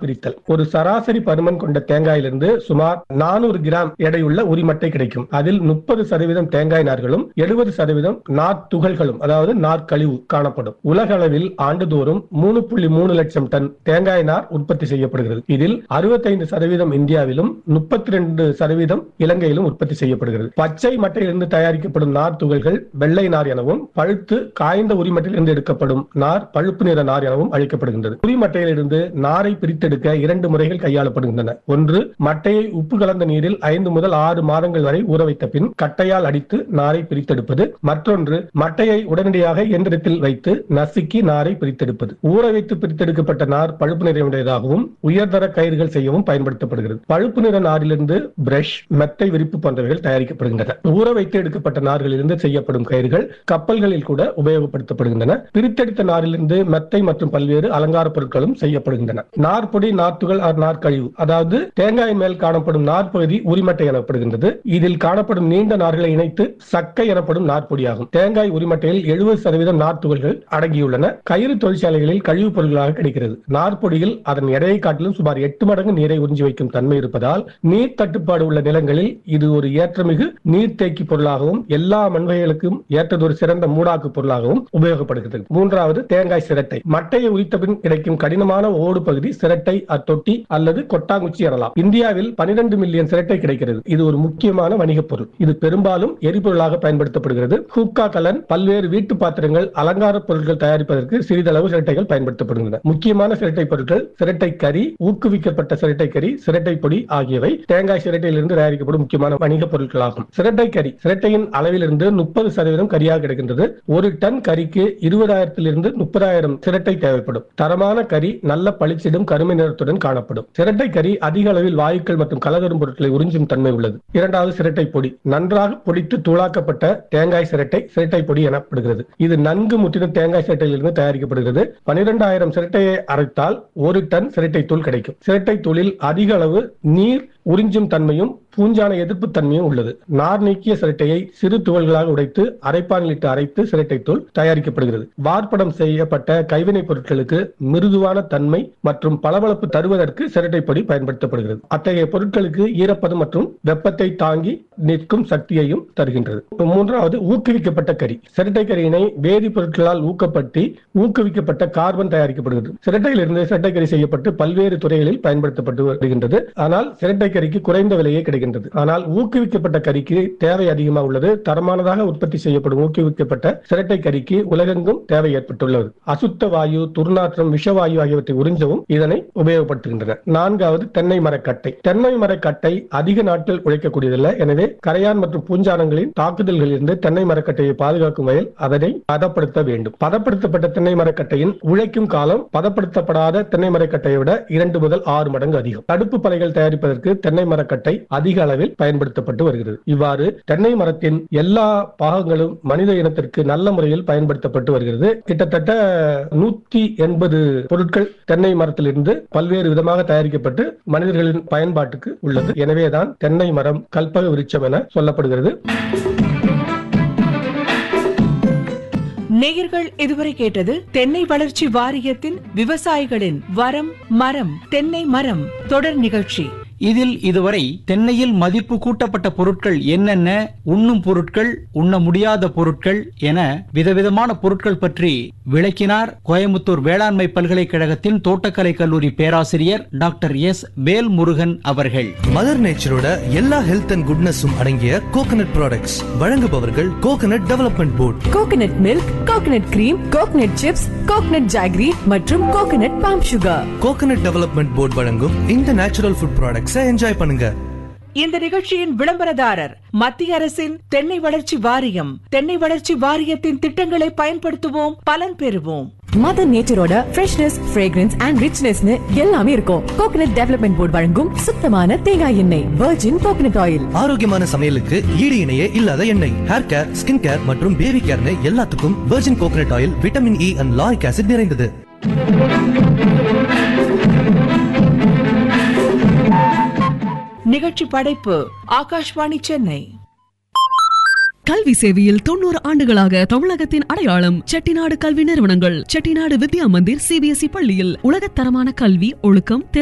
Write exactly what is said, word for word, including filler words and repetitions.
பிரித்தல். ஒரு சராசரி பருமன் கொண்ட தேங்காயிலிருந்து சுமார் நானூறு கிராம் எடையுள்ள உரிமட்டை கிடைக்கும். அதில் முப்பது சதவீதம் தேங்காய் நார்களும் எழுபது சதவீதம் நார் துகள்களும் அதாவது நார் கழிவு காணப்படும். உலக அளவில் ஆண்டுதோறும் மூணு புள்ளி மூணு லட்சம் டன் தேங்காய் நார் உற்பத்தி செய்யப்படுகிறது. இதில் அறுபத்தைந்து சதவீதம் இந்தியாவிலும் முப்பத்தி ரெண்டு சதவீதம் இலங்கையிலும் உற்பத்தி செய்யப்படுகிறது. பச்சை மட்டையிலிருந்து தயாரிக்கப்படும் நார் துகள்கள் வெள்ளை நார் எனவும், பழுத்து காய்ந்த உரிமட்டையிலிருந்து எடுக்கப்படும் நார் பழுப்பு நிற நார் எனவும் அழைக்கப்படுகின்றது. உரிமட்டையிலிருந்து நாரை பிரித்தெடுக்க இரண்டு முறைகள் கையாளப்படுகின்றன. ஒன்று, மட்டையை உப்பு கலந்த நீரில் ஐந்து முதல் ஆறு மாதங்கள் வரை ஊற வைத்த பின் கட்டையால் அடித்து நாரை பிரித்தெடுப்பது. மற்றொன்று, மட்டையை உடனடியாக இயந்திரத்தில் வைத்து நசுக்கி நாரை பிரித்தெடுப்பது. ஊற வைத்து பிரித்தெடுக்கப்பட்ட நார் பழுப்பு நிறமுடையதாகவும் உயர்தர கயிறுகள் செய்யவும் பயன்படுத்தப்படுகிறது. பழுப்பு நிற நாரிலிருந்து பிரஷ், மெத்தை விரிப்பு போன்றவைகள் தயாரிக்கப்படுகின்றன. ஊற வைத்து எடுக்கப்பட்ட நார்களிலிருந்து செய்யப்படும் கயிறுகள் கப்பல்களில் கூட உபயோகப்படுத்தப்படுகின்றன. பிரித்தெடுத்த நாரிலிருந்து மெத்தை மற்றும் பல்வேறு அலங்கார பொருட்களும் செய்யப்படுகின்றன. நார்பொடி, நார்த்துகள், நார்கழிவு அதாவது தேங்காய் மேல் காணப்படும் நார் பகுதி உரிமட்டை எனப்படுகின்றது. இதில் காணப்படும் நீண்ட நார்களை இணைத்து சக்கை எனப்படும் நார்பொடியாகும். தேங்காய் உரிமட்டையில் எழுபது சதவீதம் நார்த்துகள்கள் அடங்கியுள்ளன. கயிறு தொழிற்சாலைகளில் கழிவுப் பொருட்களாக கிடைக்கிறது. நார்பொடியில் அதன் எடையை காட்டிலும் சுமார் எட்டு மடங்கு நீரை உறிஞ்சி வைக்கும் தன்மை இருப்பதால் நீர் தட்டுப்பாடு உள்ள நிலங்களில் இது ஒரு ஏற்றமிகு நீர்த்தேக்கி பொருளாகவும் எல்லா மண்வகைகளுக்கும் ஏற்றதொரு சிறந்த மூடாக்கு பொருளாகவும் உபயோகப்படுகிறது. மூன்றாவது, தேங்காய் சிரட்டை. மட்டையை உரித்த பின் கிடைக்கும் கடினமான ஓடு பகுதி சிரட்டை, தொட்டி அல்லது கொட்டாங்குச்சி எனலாம். இந்தியாவில் பனிரெண்டு மில்லியன் சிரட்டை கிடைக்கிறது. இது ஒரு முக்கியமான வணிகப் பொருள். இது பெரும்பாலும் எரிபொருளாக பயன்படுத்தப்படுகிறது. ஹூக்கா கலன், பல்வேறு வீட்டு பாத்திரங்கள், அலங்கார பொருட்கள் தயாரிப்பதற்கு சிறிதளவு சிரட்டைகள் பயன்படுத்தப்படுகின்றன. முக்கியமான சிரட்டை பொருட்கள் சிரட்டை கறி, ஊக்குவிக்கப்பட்ட சிரட்டை கறி, சிரட்டை பொடி ஆகியவை தேங்காய் சிரட்டையிலிருந்து தயாரிக்கப்படும் முக்கியமான வணிக பொருட்களாகும். சிரட்டை கறி சிரட்டையின் அளவிலிருந்து முப்பது சதவீதம் கரியாக கிடைக்கின்றது. ஒரு டன் கறிக்கு இருபதாயிரத்திலிருந்து முப்பதாயிரம் சிரட்டை தேவைப்படும். தரமான கறி நல்ல பளிச்சிடும் கருமை நிறத்துடன் காணப்படும். சிரட்டை கறி அதிக அளவில் வாயுக்கள் மற்றும் கலகரும் பொருட்களை உறிஞ்சும் தன்மை உள்ளது. இரண்டாவது, சிரட்டை பொடி. நன்றாக பொடித்து தூளாக்கப்பட்ட தேங்காய் சிரட்டை சிரட்டை பொடி எனப்படுகிறது. இது நன்கு முற்றின தேங்காய் சிரட்டையிலிருந்து தயாரிக்கப்படுகிறது. பனிரெண்டாயிரம் சிரட்டையை அரைத்தால் ஒரு டன் சிரட்டை தூள் கிடைக்கும். சிரட்டை தூளில் அதிக அளவு நீர் உறிஞ்சும் தன்மையும் பூஞ்சான எதிர்ப்பு தன்மையும் உள்ளது. நார் நீக்கிய சிரட்டையை சிறு துகள்களாக உடைத்து அரைப்பானில் இட்டு அரைத்து சிரட்டை தூள் தயாரிக்கப்படுகிறது. வார்ப்படம் செய்யப்பட்ட கைவினைப் பொருட்களுக்கு மிருதுவான தன்மை மற்றும் பளபளப்பு தருவதற்கு சிரட்டை பொடி பயன்படுத்தப்படுகிறது. அத்தகைய பொருட்களுக்கு ஈரப்பதம் மற்றும் வெப்பத்தை தாங்கி நிற்கும் சக்தியையும் தருகின்றது. மூன்றாவது, ஊக்குவிக்கப்பட்ட கறி. சிரட்டை கறியினை வேதி பொருட்களால் ஊக்கப்பட்டு ஊக்குவிக்கப்பட்ட கார்பன் தயாரிக்கப்படுகிறது. சிரட்டையிலிருந்து சிரட்டை கறி செய்யப்பட்டு பல்வேறு துறைகளில் பயன்படுத்தப்பட்டு வருகின்றது. ஆனால் சிரட்டை கறிக்கு குறைந்த விலையே கிடைக்கின்றது. ஆனால் ஊக்குவிக்கப்பட்ட கறிக்கு தேவை அதிகமாக உள்ளது. தரமானதாக உற்பத்தி செய்யப்படும் ஊக்குவிக்கப்பட்ட சிரட்டை கறிக்கு உலகெங்கும் தேவை ஏற்பட்டுள்ளது. அசுத்த வாயு, துர்நாற்றம், விஷவாயு ஆகியவற்றை உறிஞ்சவும் இதனை உபயோகப்படுத்துகின்றன. நான்காவது, தென்னை மரக்கட்டை. தென்னை மரக்கட்டை அதிக நாட்கள் உழைக்கக்கூடியதல்ல. எனவே கரையான் மற்றும் பூஞ்சானங்களின் தாக்குதல்களில் இருந்து தென்னை மரக்கட்டையை பாதுகாக்கும் வகையில் அதனை பதப்படுத்த வேண்டும். பதப்படுத்தப்பட்ட தென்னை மரக்கட்டையின் உழைக்கும் காலம் பதப்படுத்தப்படாத தென்னை மரக்கட்டையை விட இரண்டு முதல் ஆறு மடங்கு அதிகம். தடுப்பு பலைகள் தயாரிப்பதற்கு தென்னை மரக்கட்டை அதிக அளவில் பயன்படுத்தப்பட்டு வருகிறது. இவ்வாறு தென்னை மரத்தின் எல்லா பாகங்களும் மனித இனத்திற்கு நல்ல முறையில் பயன்படுத்தப்பட்டு வருகிறது. கிட்டத்தட்ட நூத்தி எண்பது பொருட்கள் தென்னை மரத்திலிருந்து பல்வேறு விதமாக தயாரிக்கப்பட்டு மனிதர்களின் பயன்பாட்டுக்கு உள்ளது. எனவேதான் தென்னை மரம் கல்பக விருட்சம் என சொல்லப்படுகிறது. நேயர்கள் இதுவரை கேட்டது தென்னை வளர்ச்சி வாரியத்தின் விவசாயிகளின் வரம் மரம் தென்னை மரம் தொடர் நிகழ்ச்சி. இதில் இதுவரை தென்னையில் மதிப்பு கூட்டப்பட்ட பொருட்கள் என்னென்ன, உண்ணும் பொருட்கள், உண்ண முடியாத பொருட்கள் என விதவிதமான பொருட்கள் பற்றி விளக்கினார் கோயம்புத்தூர் வேளாண்மை பல்கலைக்கழகத்தின் தோட்டக்கலை கல்லூரி பேராசிரியர் டாக்டர் எஸ் வேல்முருகன் அவர்கள். மதர் நேச்சரோட எல்லா ஹெல்த் அண்ட் குட்னஸும் அடங்கிய கோகனட் ப்ராடக்ட்ஸ் வழங்குபவர்கள் coconut development board. Coconut milk, coconut cream, coconut chips, coconut jaggery மற்றும் coconut bomb sugar. Coconut development board வழங்கும் இந்த நேச்சுரல் ஃபுட் ப்ராடக்ட்ஸ் என்ஜாய் பண்ணுங்க. இந்த நிகழ்ச்சியின் விளம்பரதாரர் மத்திய அரசின் தென்னை வளர்ச்சி வாரியம். தென்னை வளர்ச்சி வாரியத்தின் திட்டங்களை பயன்படுத்துவோம், பலன் பெறுவோம். மதர் நேச்சரோட ஃப்ரெஷ்னஸ், ஃப்ரேக்ரன்ஸ் அண்ட் ரிச்னஸ்னு எல்லாமே இருக்கும். கோகனட் டெவலப்மெண்ட் போர்ட் வழங்கும் சுத்தமான தேங்காய் எண்ணெய், வெர்ஜின் கோகனட் ஆயில். ஆரோக்கியமான சமையலுக்கு ஈடு இணையே இல்லாத எண்ணெய். ஹேர் கேர், ஸ்கின் கேர் மற்றும் பேபி கேர்னு எல்லாத்துக்கும் virgin coconut oil vitamin E and lauric acid நிறைந்தது. நிகழ்ச்சி படைப்பு ஆகாஷ்வாணி சென்னை. கல்வி சேவையில் தொண்ணூறு ஆண்டுகளாக தமிழகத்தின் அடையாளம் செட்டிநாடு கல்வி நிறுவனங்கள். செட்டிநாடு வித்யா மந்திர் சிபிஎஸ்இ பள்ளியில் உலகத்தரமான கல்வி, ஒழுக்கம்,